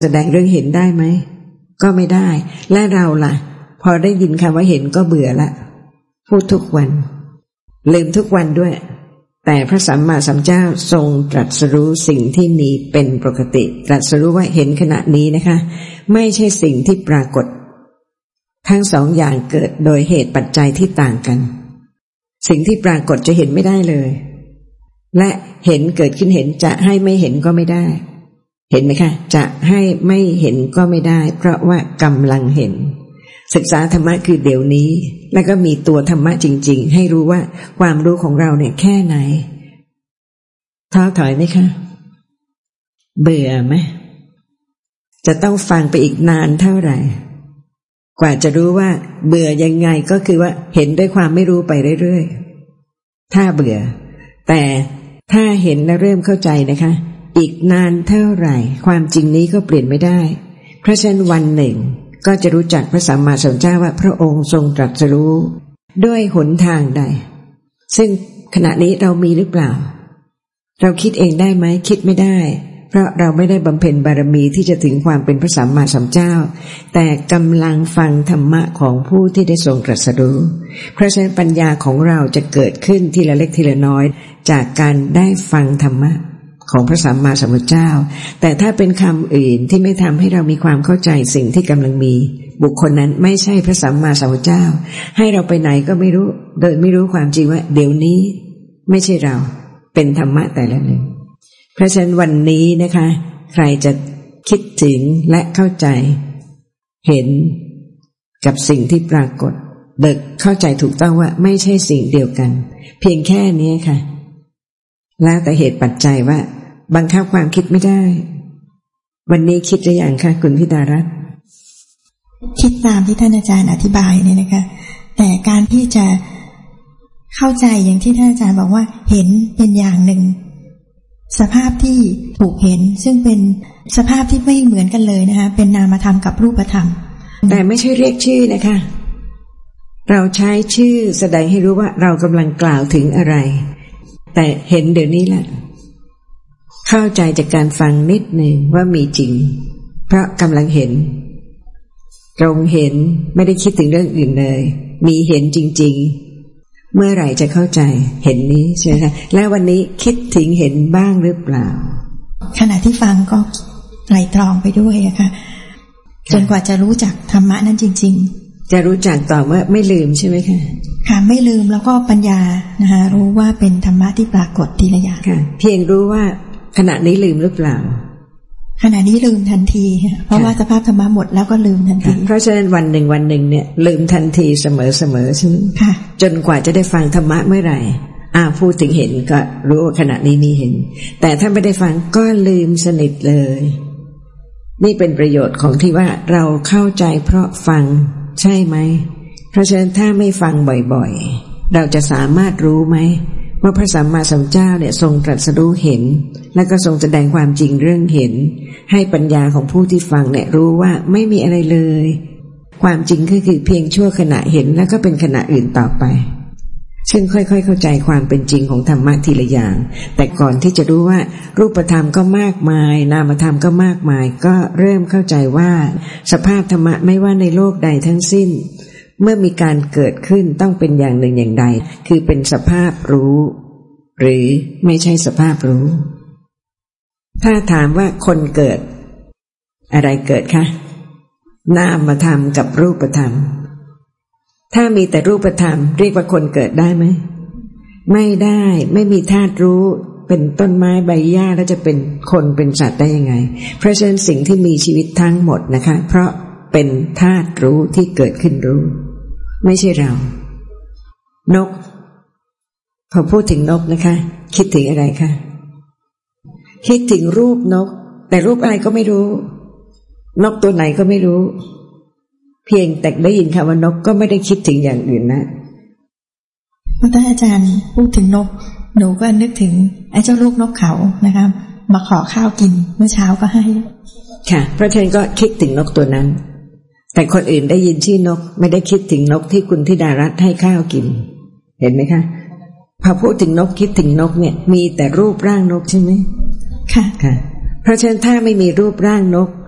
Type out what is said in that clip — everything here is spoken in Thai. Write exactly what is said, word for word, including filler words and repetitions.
แสดงเรื่องเห็นได้ไหมก็ไม่ได้และเราล่ะพอได้ยินคำว่าเห็นก็เบื่อละพูดทุกวันลืมทุกวันด้วยแต่พระสัมมาสัมพุทธเจ้าทรงตรัสรู้สิ่งที่มีเป็นปกติตรัสรู้ว่าเห็นขณะนี้นะคะไม่ใช่สิ่งที่ปรากฏทั้งสองอย่างเกิดโดยเหตุปัจจัยที่ต่างกันสิ่งที่ปรากฏจะเห็นไม่ได้เลยและเห็นเกิดขึ้นเห็นจะให้ไม่เห็นก็ไม่ได้เห็นไหมคะจะให้ไม่เห็นก็ไม่ได้เพราะว่ากำลังเห็นศึกษาธรรมะคือเดี๋ยวนี้แล้วก็มีตัวธรรมะจริงๆให้รู้ว่าความรู้ของเราเนี่ยแค่ไหนท้อถอยไหมคะเบื่อไหมจะต้องฟังไปอีกนานเท่าไหร่กว่าจะรู้ว่าเบื่อยังไงก็คือว่าเห็นด้วยความไม่รู้ไปเรื่อยๆถ้าเบื่อแต่ถ้าเห็นแล้วเริ่มเข้าใจนะคะอีกนานเท่าไหร่ความจริงนี้ก็เปลี่ยนไม่ได้เพราะฉะนั้นวันหนึ่งก็จะรู้จักพระสัมมาสัมพุทธเจ้าว่าพระองค์ทรงตรัสรู้ด้วยหนทางใดซึ่งขณะนี้เรามีหรือเปล่าเราคิดเองได้ไหมคิดไม่ได้เพราะเราไม่ได้บำเพ็ญบารมีที่จะถึงความเป็นพระสัมมาสัมพุทธเจ้าแต่กำลังฟังธรรมะของผู้ที่ได้ทรงตรัสรู้เพราะฉะนั้นปัญญาของเราจะเกิดขึ้นทีละเล็กทีละน้อยจากการได้ฟังธรรมะของพระสัมมาสัมพุทธเจ้าแต่ถ้าเป็นคำอื่นที่ไม่ทำให้เรามีความเข้าใจสิ่งที่กำลังมีบุคคลนั้นไม่ใช่พระสัมมาสัมพุทธเจ้าให้เราไปไหนก็ไม่รู้โดยไม่รู้ความจริงว่าเดี๋ยวนี้ไม่ใช่เราเป็นธรรมะแต่ละหนึ่งเพราะฉะนั้นวันนี้นะคะใครจะคิดถึงและเข้าใจเห็นกับสิ่งที่ปรากฏเบิกเข้าใจถูกต้องว่าไม่ใช่สิ่งเดียวกันเพียงแค่นี้ค่ะแล้วแต่เหตุปัจจัยว่าบังคับความคิดไม่ได้วันนี้คิดหรือยังคะคุณธิดารัตน์คิดตามที่ท่านอาจารย์อธิบายเนี่ยนะคะแต่การที่จะเข้าใจอย่างที่ท่านอาจารย์บอกว่าเห็นเป็นอย่างหนึ่งสภาพที่ถูกเห็นซึ่งเป็นสภาพที่ไม่เหมือนกันเลยนะคะเป็นนามธรรมกับรูปธรรมแต่ไม่ใช่เรียกชื่อนะคะเราใช้ชื่อแสดงให้รู้ว่าเรากำลังกล่าวถึงอะไรแต่เห็นเดี๋ยวนี้แหละเข้าใจจากการฟังนิดหนึ่งว่ามีจริงเพราะกำลังเห็นตรงเห็นไม่ได้คิดถึงเรื่องอื่นเลยมีเห็นจริงๆเมื่อไหร่จะเข้าใจเห็นนี้ใช่ไหมคะแล้ววันนี้คิดถึงเห็นบ้างหรือเปล่าขณะที่ฟังก็ไตร่ตรองไปด้วยอะค่ะจนกว่าจะรู้จักธรรมะนั้นจริงๆจะรู้จักต่อเมื่อไม่ลืมใช่ไหมคะค่ะไม่ลืมแล้วก็ปัญญานะคะรู้ว่าเป็นธรรมะที่ปรากฏทีละอย่างค่ะเพียงรู้ว่าขณะนี้ลืมหรือเปล่าขณะนี้ลืมทันทีเพราะว่าสภาพธรรมะหมดแล้วก็ลืมทันทีเพราะฉะนั้นวันหนึ่งวันหนึ่งเนี่ยลืมทันทีเสมอเสมอใช่ไหมค่ะจนกว่าจะได้ฟังธรรมะเมื่อไหร่อ่าพูดถึงเห็นก็รู้ว่าขณะนี้มีเห็นแต่ถ้าไม่ได้ฟังก็ลืมสนิทเลยนี่เป็นประโยชน์ของที่ว่าเราเข้าใจเพราะฟังใช่ไหมเพราะฉะนั้นถ้าไม่ฟังบ่อยๆเราจะสามารถรู้ไหมว่าพระสัมมาสัมพุทธเจ้าเนี่ยทรงตรัสรู้เห็นและก็ทรงแสดงความจริงเรื่องเห็นให้ปัญญาของผู้ที่ฟังเนี่ยรู้ว่าไม่มีอะไรเลยความจริงก็คือเพียงชั่วขณะเห็นแล้วก็เป็นขณะอื่นต่อไปซึ่งค่อยๆเข้าใจความเป็นจริงของธรรมะทีละอย่างแต่ก่อนที่จะรู้ว่ารูปธรรมก็มากมายนามธรรมก็มากมายก็เริ่มเข้าใจว่าสภาพธรรมะไม่ว่าในโลกใดทั้งสิ้นเมื่อมีการเกิดขึ้นต้องเป็นอย่างหนึ่งอย่างใดคือเป็นสภาพรู้หรือไม่ใช่สภาพรู้ถ้าถามว่าคนเกิดอะไรเกิดคะนามธรรมกับรูปธรรมถ้ามีแต่รูปธรรมเรียกว่าคนเกิดได้ไหมไม่ได้ไม่มีธาตุรู้เป็นต้นไม้ใบหญ้าแล้วจะเป็นคนเป็นสัตว์ได้ยังไงเพราะฉะนั้นสิ่งที่มีชีวิตทั้งหมดนะคะเพราะเป็นธาตุรู้ที่เกิดขึ้นรู้ไม่ใช่เรานกพอพูดถึงนกนะคะคิดถึงอะไรคะคิดถึงรูปนกแต่รูปอะไรก็ไม่รู้นกตัวไหนก็ไม่รู้เพียงแต่ได้ยินคำว่านกก็ไม่ได้คิดถึงอย่างอื่นนะพระท่านอาจารย์พูดถึงนกหนูก็นึกถึงไอ้เจ้าลูกนกเขานะคะมาขอข้าวกินเมื่อเช้าก็ให้ค่ะเพราะฉะนั้นก็คิดถึงนกตัวนั้นแต่คนอื่นได้ยินชื่อนกไม่ได้คิดถึงนกที่คุณธิดารัตน์ให้ข้าวกินเห็นไหมคะพอพูดถึงนกคิดถึงนกเนี่ยมีแต่รูปร่างนกใช่ไหมค่ะค่ะเพราะฉะนั้นถ้าไม่มีรูปร่างนก